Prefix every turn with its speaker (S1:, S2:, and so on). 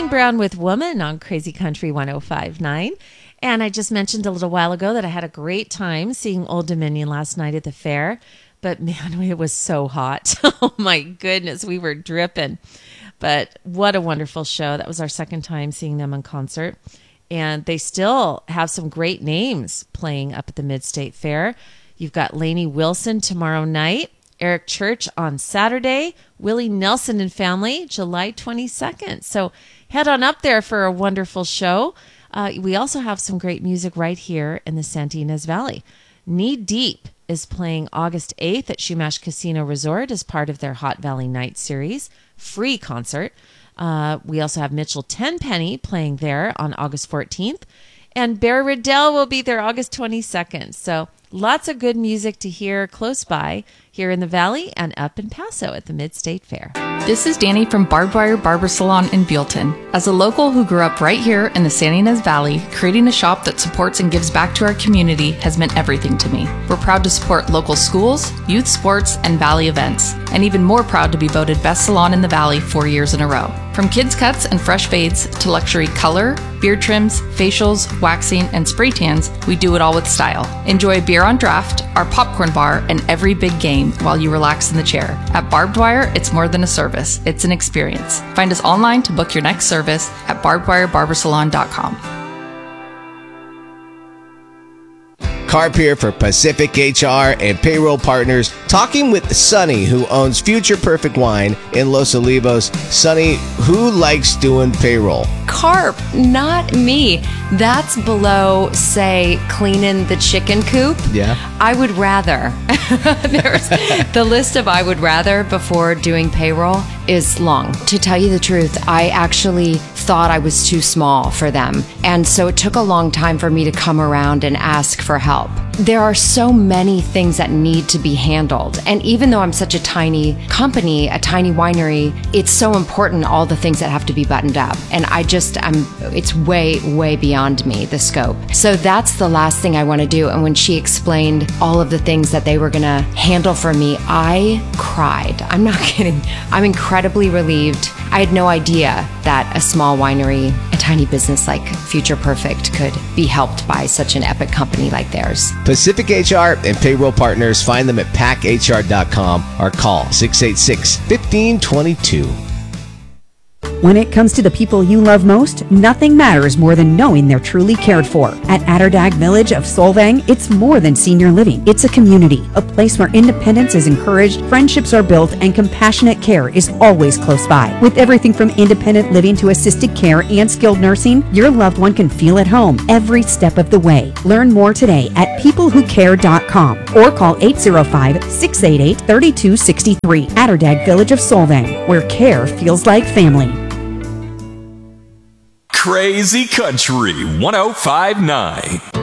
S1: Brown with Woman on Crazy Country 105.9. And I just mentioned a little while ago that I had a great time seeing Old Dominion last night at the fair. But man, it was so hot. Oh my goodness, we were dripping. But what a wonderful show. That was our second time seeing them in concert. And they still have some great names playing up at the Mid-State Fair. You've got Lainey Wilson tomorrow night, Eric Church on Saturday, Willie Nelson and Family July 22nd. So head on up there for a wonderful show. We also have some great music right here in the Santa Ynez Valley. Knee Deep is playing August 8th at Chumash Casino Resort as part of their Hot Valley Night series. Free concert. We also have Mitchell Tenpenny playing there on August 14th. And Bear Riddell will be there August 22nd. So lots of good music to hear close by here in the Valley and up in Paso at the Mid-State Fair.
S2: This is Danny from Barbed Wire Barber Salon in Buellton. As a local who grew up right here in the Santa Ynez Valley, creating a shop that supports and gives back to our community has meant everything to me. We're proud to support local schools, youth sports, and Valley events, and even more proud to be voted Best Salon in the Valley 4 years in a row. From kids cuts and fresh fades to luxury color, beard trims, facials, waxing, and spray tans, we do it all with style. Enjoy beer on draft, our popcorn bar, and every big game while you relax in the chair. At Barbed Wire, it's more than a service, it's an experience. Find us online to book your next service at barbedwirebarbersalon.com.
S3: Carp here for Pacific HR and Payroll Partners, talking with Sonny, who owns Future Perfect Wine in Los Olivos. Sonny, who likes doing payroll?
S4: Carp, not me. That's below, say, cleaning the chicken coop.
S3: Yeah.
S4: I would rather. There's the list of I would rather before doing payroll is long. To tell you the truth, I actually thought I was too small for them. And so it took a long time for me to come around and ask for help. There are so many things that need to be handled. And even though I'm such a tiny company, a tiny winery, it's so important, all the things that have to be buttoned up. And it's way beyond me, the scope. So that's the last thing I want to do. And when she explained all of the things that they were going to handle for me, I cried. I'm not kidding. I'm incredibly relieved. I had no idea that a small winery, a tiny business like Future Perfect could be helped by such an epic company like theirs.
S3: Pacific HR and Payroll Partners. Find them at packhr.com or call 686-1522.
S5: When it comes to the people you love most, nothing matters more than knowing they're truly cared for. At Atterdag Village of Solvang, it's more than senior living. It's a community, a place where independence is encouraged, friendships are built, and compassionate care is always close by. With everything from independent living to assisted care and skilled nursing, your loved one can feel at home every step of the way. Learn more today at peoplewhocare.com or call 805-688-3263. Atterdag Village of Solvang, where care feels like family.
S6: Crazy Country 105.9.